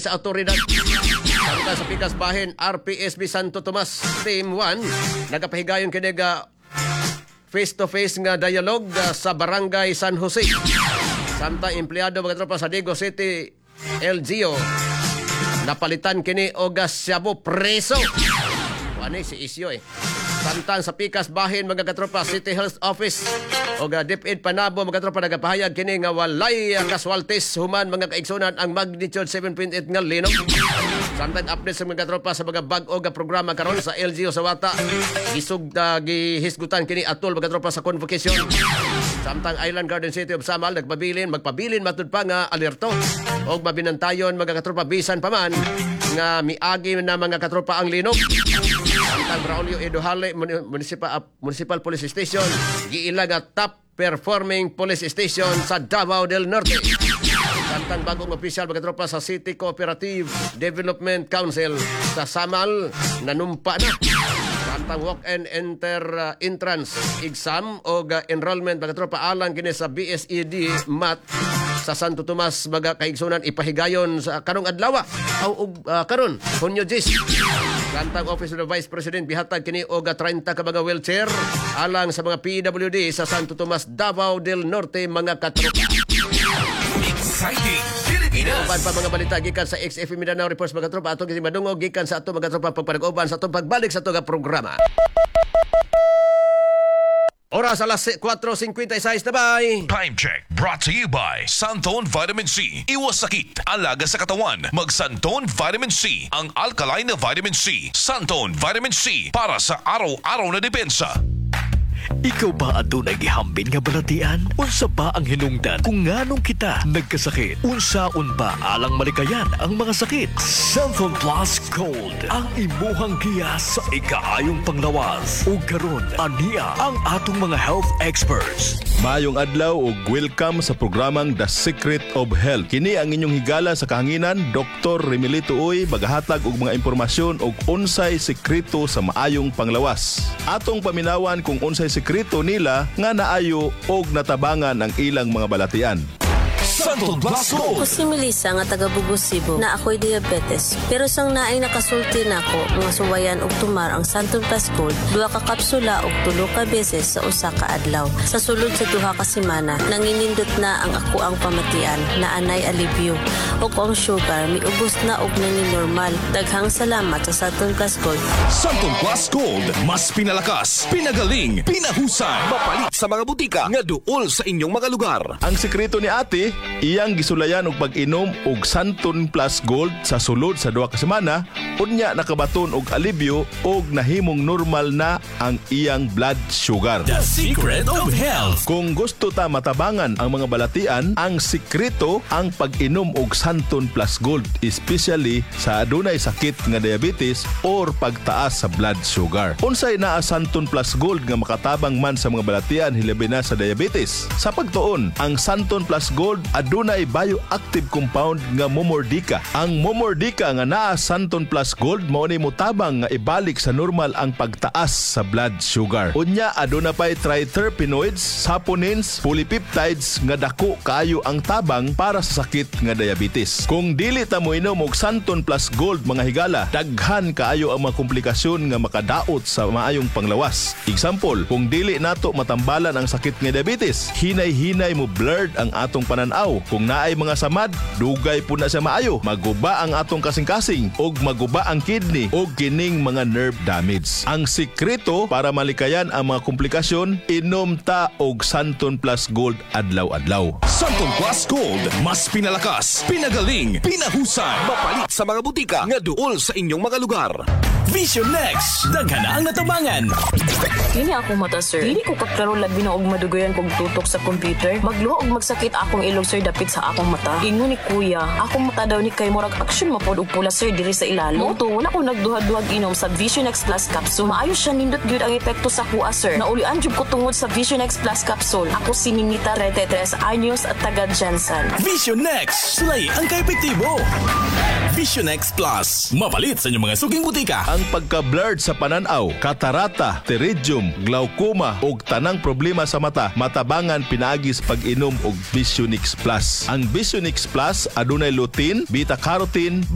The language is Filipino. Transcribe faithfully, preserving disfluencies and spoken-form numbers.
sa autoridad. Samtang sa pikas bahin, R P S B Santo Tomas Team one nagapahigayon kini ga face-to-face nga dialogue uh, sa Barangay San Jose. Samtang empleyado mga tropa sa Digo City L G O napalitan kini og Shabu preso. Ano si isyo eh. Samtang sa pikas bahin mga katropa City Health Office o ga DepEd Panabo mga katropa nagapahayag kini nga walay kaswaltes human mga kaigsunan ang magnitude seven point eight nga linog. Samtang update sa mga katropa sa mga bag-o nga programa karon sa L G O sa Wata gisug uh, gihisgutan kini atol mga katropa sa convocation. Samtang Island Garden City of Samal nagpabilin magpabilin matud pa nga alerto og mabinantayon mga katropa bisan pa man nga miagi na mga katropa ang linog. Samtang Braulio Eduhale Municipal, Municipal Police Station giilag at top performing police station sa Davao del Norte. Samtang bagong opisyal mga tropa sa City Cooperative Development Council sa Samal nanumpa na. Samtang walk-in enter uh, entrance exam o uh, enrollment mga tropa alang kini sa B S E D Math sa Santo Tomas mga kaigsunan ipahigayon sa karong adlaw aw uh, karon Hunyo diyes. Samtang Office of the Vice President bihatag kini og thirty ka mga wheelchair alang sa mga P W D sa Santo Tomas, Davao del Norte mga katropa. Exciting Pilipinas. Uban pa mga balita gikan sa X F M Mindanao Reports mga tropa atong madungog gikan sa ato mga tropa pagpanag-uban sa atong pagbalik sa ato nga programa. Oras alas four fifty-six na bay. Time check brought to you by Santon Vitamin C. Iwas sakit, alaga sa katawan. Mag Santon Vitamin C, ang alkaline na vitamin C. Santon Vitamin C para sa araw-araw na depensa. Ikaw ba adunay gihambin nga balatian? Unsa ba ang hinungdan kung nganong kita nagkasakit? Unsaon ba alang malikayan ang mga sakit? Santon Plus Gold ang imuhang giya sa ikaayong panglawas. Ug karon aniya ang atong mga health experts. Mayong adlaw ug welcome sa programang The Secret of Health. Kini ang inyong higala sa kahanginan, Doktor Remilito Uy, magahatag og mga impormasyon og unsay sekreto sa maayong panglawas. Atong paminawan kung unsay sekreto nila nga naayo og natabangan ang ilang mga balatian. Santon Plus Gold. Ako si Melissa nga taga Bugos, Cebu na ako'y diabetes. Pero sang naay nakasulti na ako mga suwayan og tumar ang Santon Plus Gold, duha ka kapsula og tulo ka beses sa usa ka adlaw. Sa sulod sa duha ka semana, nanginindot na ang ako ang pamatian na anay alibyo. Og ang sugar miubos na og nangin normal. Daghang salamat sa Santon Plus Gold. Santon Plus Gold, mas pinalakas, pinagaling, pinahusay. Mapalit sa mga butika nga duol sa inyong mga lugar. Ang sekreto ni ate, iyang gisulayan og pag-inom og Santon Plus Gold sa sulod sa duha ka semana, unya nakabaton og alibyo og nahimong normal na ang iyang blood sugar. The Secret of Health. Kung gusto ta matabangan ang mga balatian, ang sekreto ang pag-inom og Santon Plus Gold, especially sa adunay sakit nga diabetes or pagtaas sa blood sugar. Unsay naa Santon Plus Gold nga makatabang man sa mga balatian hilabi na sa diabetes? Sa pagtuon, ang Santon Plus Gold adunay bioactive compound nga momordika. Ang momordika nga naa Santon Plus Gold mao ni motabang nga ibalik sa normal ang pagtaas sa blood sugar. Unya aduna pay triterpenoids, saponins, polypeptides nga dako kaayo ang tabang para sa sakit nga diabetes. Kung dili ta mo inom og Santon Plus Gold mga higala, daghan kaayo ang mga komplikasyon nga makadaot sa maayong panglawas. Example, kung dili nato matambalan ang sakit nga diabetes, hinay-hinay mo blurred ang atong pananaw. Kung naay mga samad, dugay po na siya maayo. Maguba ang atong kasing-kasing og maguba ang kidney og kining mga nerve damage. Ang sikreto para malikayan ang mga komplikasyon, inom ta og Santon Plus Gold adlaw-adlaw. Santon Plus Gold, mas pinalakas, pinagaling, pinahusay. Mapalit sa mga butika nga duol sa inyong mga lugar. Vision Next, daghan na ang natabangan. Kini ako mata, sir. Dili ko kaklaro labi na og madugayan kog tutok sa computer. Magluho og magsakit akong ilog, sir, dapit sa akong mata. Ingon ni kuya, akong mata daw ni kay murag action mapod og pula, sir, diri sa ilalim. Mo to, wala ko nagduhad-duhad inom sa Vision X Plus capsule. Maayo siya nindot gyud ang epekto sa kuha, sir. Naulian jud ko tungod sa Vision X Plus capsule. Ako si Ninita Retetres Anyos at taga Jansan. Vision Next, sulay ang kaepektibo. Vision X Plus, mapalit sa inyong mga suging butika. Ang pagka-blurred sa pananaw, katarata, pterygium, glaucoma ug tanang problema sa mata, matabangan pinaagi sa pag-inom og Vision X Plus. Ang Vision X Plus adunay lutein, beta-carotene,